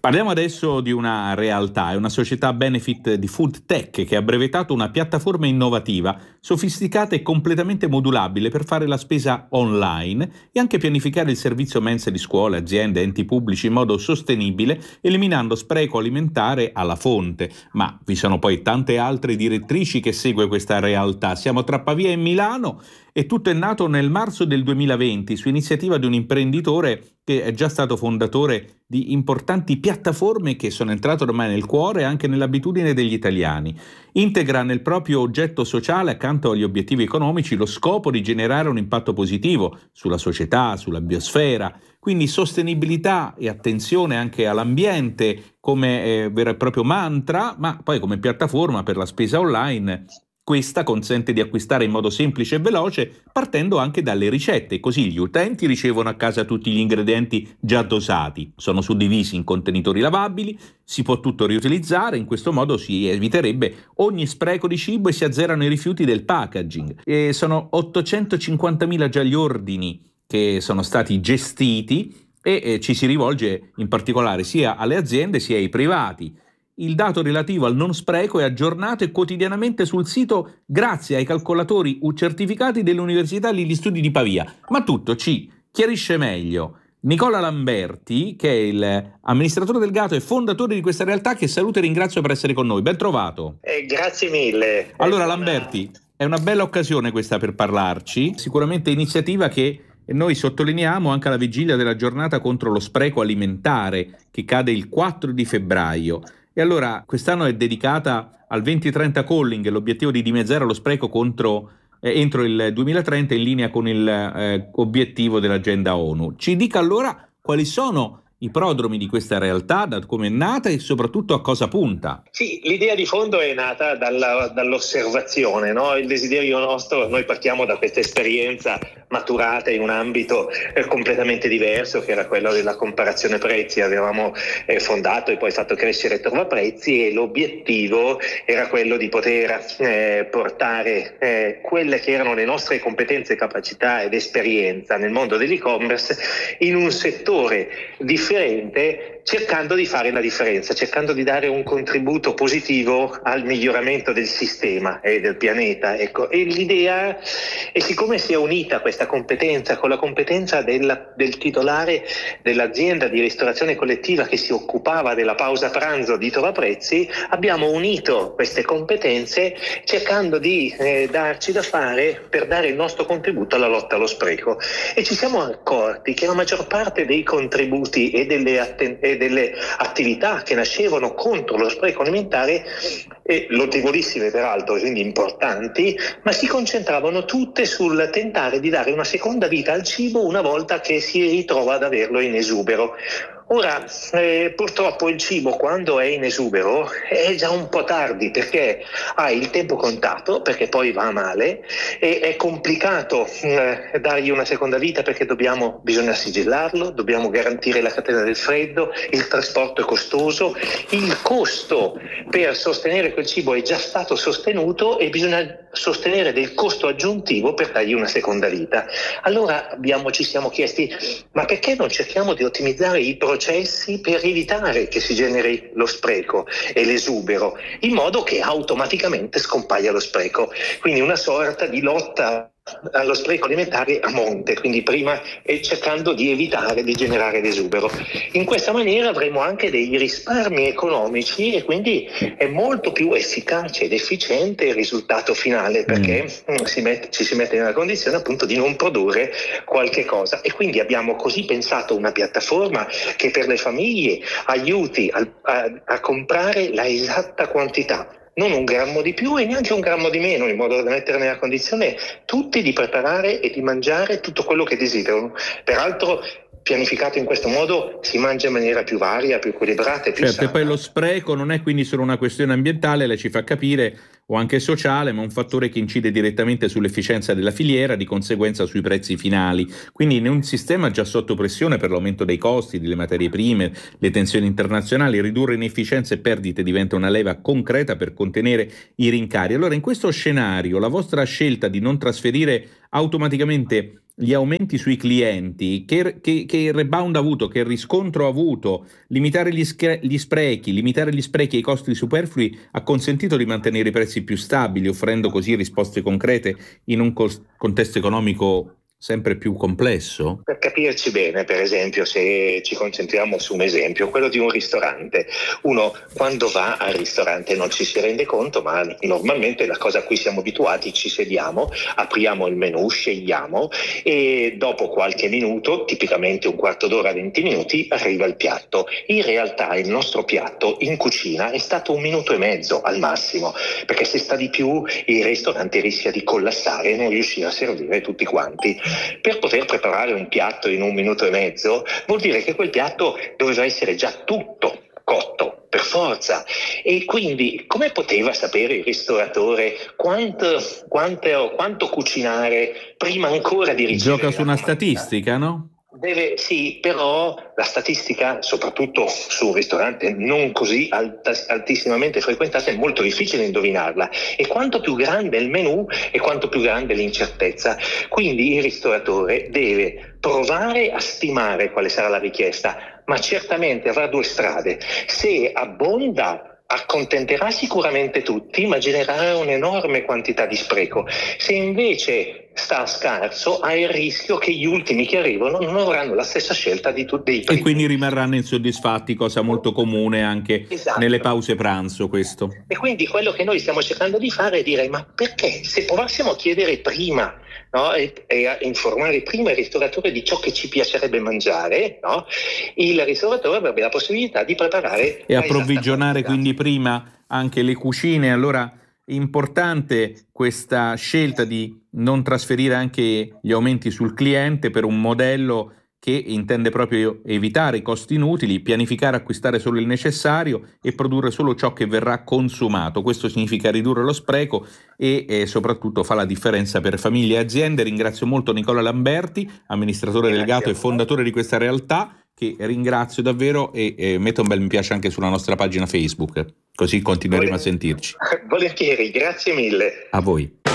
Parliamo adesso di una realtà, è una società benefit di food tech che ha brevetato una piattaforma innovativa, sofisticata e completamente modulabile per fare la spesa online e anche pianificare il servizio mensa di scuole, aziende, enti pubblici in modo sostenibile, eliminando spreco alimentare alla fonte. Ma vi sono poi tante altre direttrici che segue questa realtà. Siamo tra Pavia e Milano e tutto è nato nel marzo del 2020 su iniziativa di un imprenditore che è già stato fondatore di importanti piattaforme che sono entrate ormai nel cuore e anche nell'abitudine degli italiani. Integra nel proprio oggetto sociale, accanto agli obiettivi economici, lo scopo di generare un impatto positivo sulla società, sulla biosfera, quindi sostenibilità e attenzione anche all'ambiente come vero e proprio mantra, ma poi come piattaforma per la spesa online. Questa consente di acquistare in modo semplice e veloce, partendo anche dalle ricette, così gli utenti ricevono a casa tutti gli ingredienti già dosati, sono suddivisi in contenitori lavabili, si può tutto riutilizzare, in questo modo si eviterebbe ogni spreco di cibo e si azzerano i rifiuti del packaging. E sono 850.000 già gli ordini che sono stati gestiti e ci si rivolge in particolare sia alle aziende sia ai privati. Il dato relativo al non spreco è aggiornato e quotidianamente sul sito grazie ai calcolatori certificati dell'Università degli Studi di Pavia. Ma tutto ci chiarisce meglio Nicola Lamberti, che è il amministratore delegato e fondatore di questa realtà, che saluto e ringrazio per essere con noi. Ben trovato. Grazie mille. Allora Lamberti, è una bella occasione questa per parlarci, sicuramente iniziativa che noi sottolineiamo anche alla vigilia della giornata contro lo spreco alimentare che cade il 4 di febbraio. E allora quest'anno è dedicata al 2030 Calling, l'obiettivo di dimezzare lo spreco entro il 2030 in linea con l'obiettivo dell'agenda ONU. Ci dica allora quali sono i prodromi di questa realtà, da come è nata e soprattutto a cosa punta. Sì, l'idea di fondo è nata dall'osservazione, no? Il desiderio nostro, noi partiamo da questa esperienza maturata in un ambito completamente diverso, che era quello della comparazione prezzi. Avevamo fondato e poi fatto crescere Trovaprezzi, e l'obiettivo era quello di poter portare quelle che erano le nostre competenze, capacità ed esperienza nel mondo dell'e-commerce in un settore differente, cercando di fare la differenza, cercando di dare un contributo positivo al miglioramento del sistema e del pianeta. Ecco. E l'idea, e siccome si è unita questa competenza con la competenza del titolare dell'azienda di ristorazione collettiva che si occupava della pausa pranzo di Trovaprezzi, abbiamo unito queste competenze cercando di darci da fare per dare il nostro contributo alla lotta allo spreco. E ci siamo accorti che la maggior parte dei contributi e delle attività che nascevano contro lo spreco alimentare, lodevolissime peraltro, quindi importanti, ma si concentravano tutte sul tentare di dare una seconda vita al cibo una volta che si ritrova ad averlo in esubero. Ora, purtroppo il cibo, quando è in esubero, è già un po' tardi, perché ha il tempo contato, perché poi va a male, e è complicato dargli una seconda vita, perché bisogna sigillarlo, dobbiamo garantire la catena del freddo, il trasporto è costoso, il costo per sostenere quel cibo è già stato sostenuto e bisogna sostenere del costo aggiuntivo per dargli una seconda vita. Allora ci siamo chiesti, ma perché non cerchiamo di ottimizzare i processi per evitare che si generi lo spreco e l'esubero, in modo che automaticamente scompaia lo spreco? Quindi una sorta di lotta allo spreco alimentare a monte, quindi prima cercando di evitare di generare l'esubero. In questa maniera avremo anche dei risparmi economici e quindi è molto più efficace ed efficiente il risultato finale, perché ci si mette nella condizione appunto di non produrre qualche cosa. E quindi abbiamo così pensato una piattaforma che per le famiglie aiuti a comprare la esatta quantità, non un grammo di più e neanche un grammo di meno, in modo da mettere nella condizione tutti di preparare e di mangiare tutto quello che desiderano. Peraltro, pianificato in questo modo, si mangia in maniera più varia, più equilibrata e più sana. E poi lo spreco non è quindi solo una questione ambientale, lei ci fa capire, o anche sociale, ma un fattore che incide direttamente sull'efficienza della filiera, di conseguenza sui prezzi finali. Quindi in un sistema già sotto pressione per l'aumento dei costi, delle materie prime, le tensioni internazionali, ridurre inefficienze e perdite diventa una leva concreta per contenere i rincari. Allora, in questo scenario, la vostra scelta di non trasferire automaticamente gli aumenti sui clienti, che rebound ha avuto, che riscontro ha avuto, limitare gli sprechi e i costi superflui ha consentito di mantenere i prezzi più stabili, offrendo così risposte concrete in un contesto economico sempre più complesso? Per capirci bene, per esempio, se ci concentriamo su un esempio, quello di un ristorante. Uno quando va al ristorante non ci si rende conto, ma normalmente la cosa a cui siamo abituati, ci sediamo, apriamo il menù, scegliamo e dopo qualche minuto, tipicamente un quarto d'ora, 20 minuti, arriva il piatto. In realtà il nostro piatto in cucina è stato 1 minuto e mezzo al massimo, perché se sta di più il ristorante rischia di collassare e non riuscire a servire tutti quanti. Per poter preparare un piatto in 1 minuto e mezzo vuol dire che quel piatto doveva essere già tutto cotto, per forza. E quindi come poteva sapere il ristoratore quanto cucinare prima ancora di ricevere? Gioca su una statistica, no? Sì, però la statistica, soprattutto su un ristorante non così altissimamente frequentato, è molto difficile indovinarla. E quanto più grande è il menù e quanto più grande l'incertezza. Quindi il ristoratore deve provare a stimare quale sarà la richiesta, ma certamente avrà 2 strade. Se abbonda, accontenterà sicuramente tutti, ma genererà un'enorme quantità di spreco. Se invece sta scarso, ha il rischio che gli ultimi che arrivano non avranno la stessa scelta dei primi. E quindi rimarranno insoddisfatti, cosa molto comune anche nelle pause pranzo questo. E quindi quello che noi stiamo cercando di fare è dire: ma perché se provassimo a chiedere prima, no, e a informare prima il ristoratore di ciò che ci piacerebbe mangiare, no, il ristoratore avrebbe la possibilità di preparare e approvvigionare quindi prima anche le cucine. Allora importante questa scelta di non trasferire anche gli aumenti sul cliente per un modello che intende proprio evitare i costi inutili, pianificare, acquistare solo il necessario e produrre solo ciò che verrà consumato. Questo significa ridurre lo spreco e soprattutto fa la differenza per famiglie e aziende. Ringrazio molto Nicola Lamberti, amministratore delegato e fondatore di questa realtà, che ringrazio davvero e metto un bel mi piace anche sulla nostra pagina Facebook, così continueremo a sentirci. Volentieri, grazie mille. A voi.